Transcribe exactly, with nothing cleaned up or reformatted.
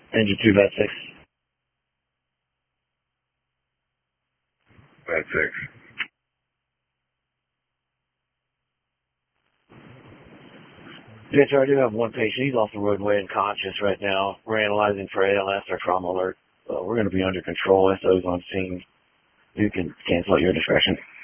Engine two, bad six. Bad six. Yeah, sir, I do have one patient. He's off the roadway and conscious right now. We're analyzing for A L S or trauma alert. Uh, we're going to be under control. S O's on scene. You can cancel at your discretion.